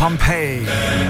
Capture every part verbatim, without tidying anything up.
Pompeii.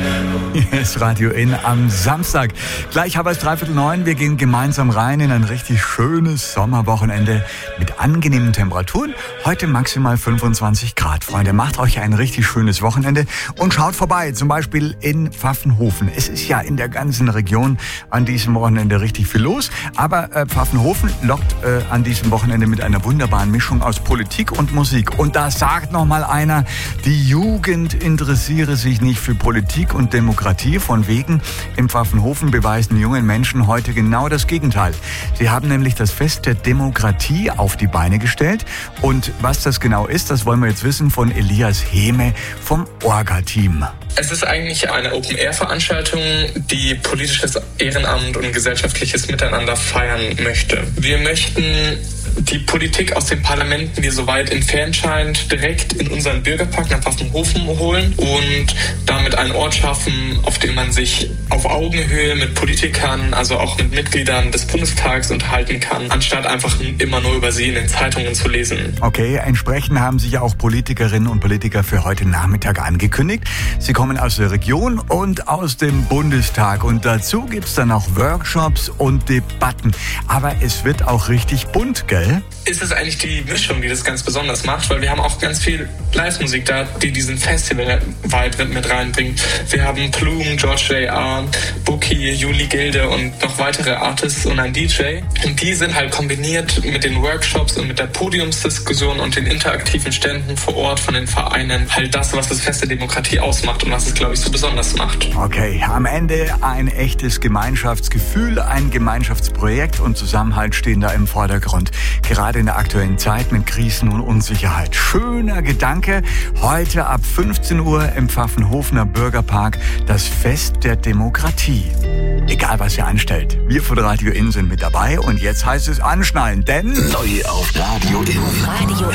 Hier ist Radio In am Samstag. Gleich haben wir es dreiviertel neun. Wir gehen gemeinsam rein in ein richtig schönes Sommerwochenende mit angenehmen Temperaturen. Heute maximal fünfundzwanzig Grad. Freunde, macht euch ein richtig schönes Wochenende und schaut vorbei, zum Beispiel in Pfaffenhofen. Es ist ja in der ganzen Region an diesem Wochenende richtig viel los. Aber äh, Pfaffenhofen lockt äh, an diesem Wochenende mit einer wunderbaren Mischung aus Politik und Musik. Und da sagt noch mal einer, die Jugend interessiere sich nicht für Politik und Demokratie. Von wegen, im Pfaffenhofen beweisen jungen Menschen heute genau das Gegenteil. Sie haben nämlich das Fest der Demokratie auf die Beine gestellt. Und was das genau ist, das wollen wir jetzt wissen von Elias Hehme vom Orga-Team. Es ist eigentlich eine Open-Air-Veranstaltung, die politisches Ehrenamt und gesellschaftliches Miteinander feiern möchte. Wir möchten die Politik aus den Parlamenten, die so weit entfernt scheint, direkt in unseren Bürgerpark nach Pfaffenhofen holen und damit einen Ort schaffen, auf dem man sich auf Augenhöhe mit Politikern, also auch mit Mitgliedern des Bundestags unterhalten kann, anstatt einfach immer nur über sie in den Zeitungen zu lesen. Okay, entsprechend haben sich ja auch Politikerinnen und Politiker für heute Nachmittag angekündigt. Sie kommen aus der Region und aus dem Bundestag und dazu gibt's dann auch Workshops und Debatten. Aber es wird auch richtig bunt, gell? Ist es eigentlich die Mischung, die das ganz besonders macht, weil wir haben auch ganz viel Live-Musik da, die diesen Festival-Vibe mit reinbringt. Wir haben Plume, George J R, Bookie, Juli Gilde und noch weitere Artists und ein D J. Und die sind halt kombiniert mit den Workshops und mit der Podiumsdiskussion und den interaktiven Ständen vor Ort von den Vereinen halt das, was das Fest der Demokratie ausmacht und was es, glaube ich, so besonders macht. Okay, am Ende ein echtes Gemeinschaftsgefühl, ein Gemeinschaftsprojekt und Zusammenhalt stehen da im Vordergrund. Gerade in der aktuellen Zeit mit Krisen und Unsicherheit. Schöner Gedanke. Heute ab fünfzehn Uhr im Pfaffenhofener Bürgerpark das Fest der Demokratie. Egal, was ihr anstellt. Wir von Radio In sind mit dabei und jetzt heißt es anschnallen, denn... Neu auf Radio In. Radio